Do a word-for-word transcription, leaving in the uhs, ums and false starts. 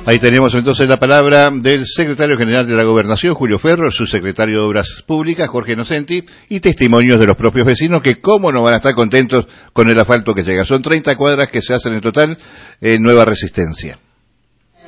Ahí tenemos entonces la palabra del secretario general de la Gobernación, Julio Ferro, su secretario de Obras Públicas, Jorge Innocenti, y testimonios de los propios vecinos que cómo no van a estar contentos con el asfalto que llega. Son treinta cuadras que se hacen en total en Nueva Resistencia.